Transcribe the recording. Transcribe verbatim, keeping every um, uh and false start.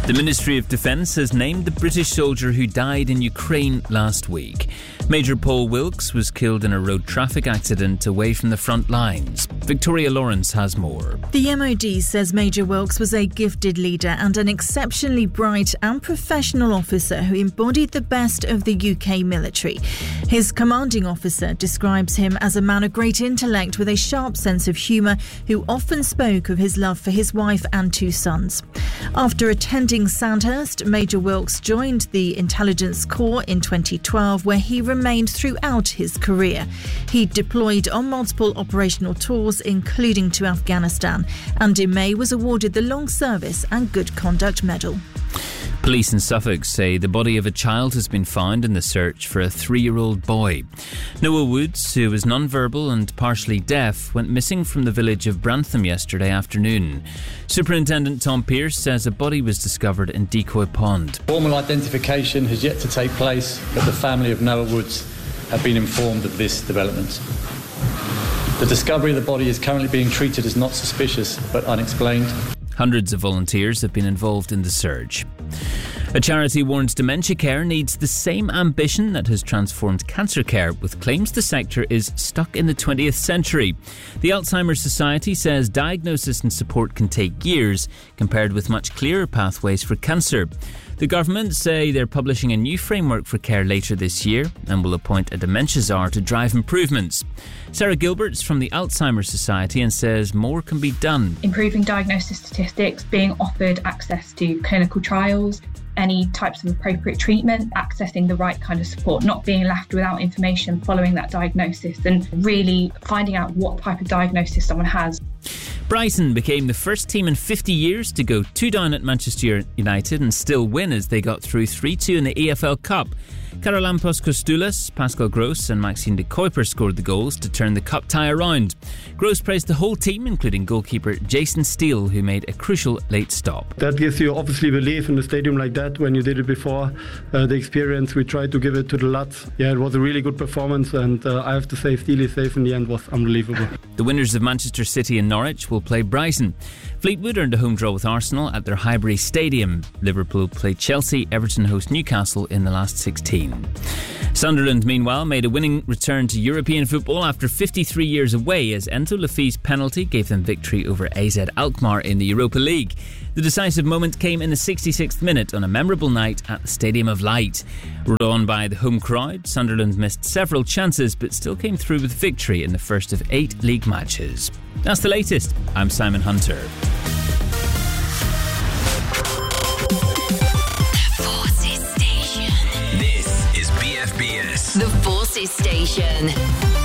The Ministry of Defence has named the British soldier who died in Ukraine last week. Major Paul Wilkes was killed in a road traffic accident away from the front lines. Victoria Lawrence has more. The M O D says Major Wilkes was a gifted leader and an exceptionally bright and professional officer who embodied the best of the U K military. His commanding officer describes him as a man of great intellect with a sharp sense of humour who often spoke of his love for his wife and two sons. After attending Sandhurst, Major Wilkes joined the Intelligence Corps in twenty twelve, where he remained throughout his career. He deployed on multiple operational tours, including to Afghanistan, and in May was awarded the Long Service and Good Conduct Medal. Police in Suffolk say the body of a child has been found in the search for a three-year-old boy. Noah Woods, who was non-verbal and partially deaf, went missing from the village of Brantham yesterday afternoon. Superintendent Tom Pearce says a body was discovered in Decoy Pond. Formal identification has yet to take place, but the family of Noah Woods have been informed of this development. The discovery of the body is currently being treated as not suspicious but unexplained. Hundreds of volunteers have been involved in the search. A charity warns dementia care needs the same ambition that has transformed cancer care, with claims the sector is stuck in the twentieth century. The Alzheimer's Society says diagnosis and support can take years, compared with much clearer pathways for cancer. The government say they're publishing a new framework for care later this year and will appoint a dementia czar to drive improvements. Sarah Gilbert's from the Alzheimer's Society and says more can be done. Improving diagnosis statistics, being offered access to clinical trials, any types of appropriate treatment, accessing the right kind of support, not being left without information following that diagnosis, and really finding out what type of diagnosis someone has. Brighton became the first team in fifty years to go two down at Manchester United and still win as they got through three two in the E F L Cup. Karolampos Kostoulas, Pascal Gross and Maxime de Kuiper scored the goals to turn the cup tie around. Gross praised the whole team, including goalkeeper Jason Steele, who made a crucial late stop. That gives you obviously belief in a stadium like that when you did it before. Uh, the experience, we tried to give it to the lads. Yeah, it was a really good performance, and uh, I have to say Steely's save in the end was unbelievable. The winners of Manchester City and Norwich will play Brighton. Fleetwood earned a home draw with Arsenal at their Highbury Stadium. Liverpool played Chelsea, Everton host Newcastle in the last sixteen. Sunderland, meanwhile, made a winning return to European football after fifty-three years away as Ento Lafy's penalty gave them victory over A Z Alkmaar in the Europa League. The decisive moment came in the sixty-sixth minute on a memorable night at the Stadium of Light. Ruled on by the home crowd, Sunderland missed several chances but still came through with victory in the first of eight league matches. That's the latest. I'm Simon Hunter. The Forces Station.